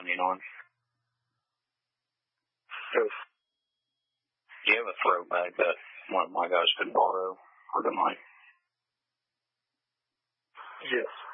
depending on. Yes. Do you have a throw bag that one of my guys could borrow for tonight? Yes.